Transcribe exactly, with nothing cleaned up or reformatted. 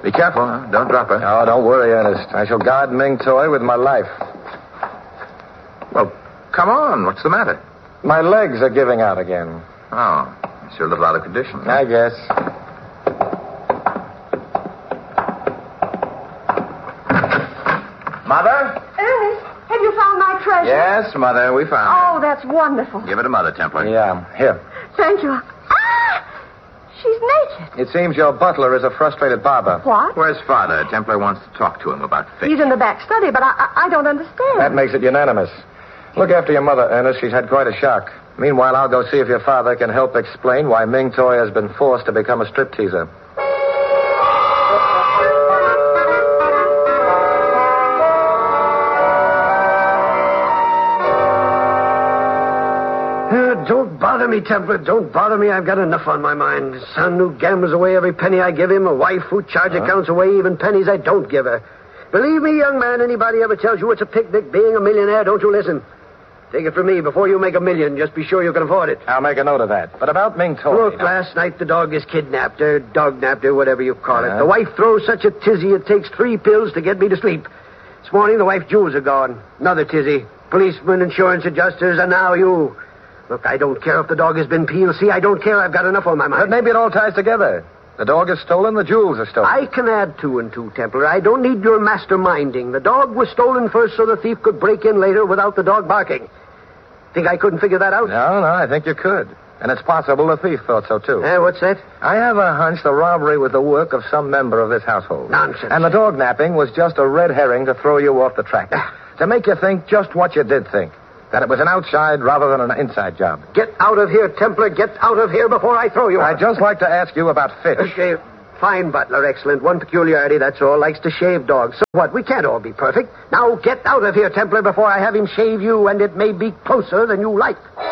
Be careful, huh? Don't drop her. Oh, don't worry, Ernest. I shall guard Ming Toy with my life. Well, come on. What's the matter? My legs are giving out again. Oh, you're a little out of condition. Huh? I guess. Mother? Ernest, have you found my treasure? Yes, Mother, we found Oh, that's wonderful. it. Give it to Mother, Templar. Yeah, here. Thank you. Ah! She's naked. It seems your butler is a frustrated barber. What? Where's Father? Templar wants to talk to him about fish. He's in the back study, but I, I, I don't understand. That makes it unanimous. Look after your mother, Ernest. She's had quite a shock. Meanwhile, I'll go see if your father can help explain why Ming Toy has been forced to become a stripteaser. Uh, don't bother me, Templar. Don't bother me. I've got enough on my mind. Son who gambles away every penny I give him. A wife who charge Huh? accounts away even pennies I don't give her. Believe me, young man, anybody ever tells you it's a picnic being a millionaire, don't you listen. Take it from me, before you make a million, just be sure you can afford it. I'll make a note of that. But about Ming Toy... Look, last night the dog is kidnapped, or dog-napped, or whatever you call Uh-huh. it. The wife throws such a tizzy it takes three pills to get me to sleep. This morning the wife's jewels are gone. Another tizzy. Policemen, insurance adjusters, and now you. Look, I don't care if the dog has been peeled. See, I don't care. I've got enough on my mind. But maybe it all ties together. The dog is stolen, the jewels are stolen. I can add two and two, Templar. I don't need your masterminding. The dog was stolen first so the thief could break in later without the dog barking. Think I couldn't figure that out? No, no, I think you could. And it's possible the thief thought so, too. Eh, what's that? I have a hunch the robbery was the work of some member of this household. Nonsense. And the dog napping was just a red herring to throw you off the track. To make you think just what you did think. That it was an outside rather than an inside job. Get out of here, Templar. Get out of here before I throw you out. I'd just like to ask you about fish. Okay, fine, Butler. Excellent. One peculiarity, that's all. Likes to shave dogs. So what? We can't all be perfect. Now get out of here, Templar, before I have him shave you, and it may be closer than you like.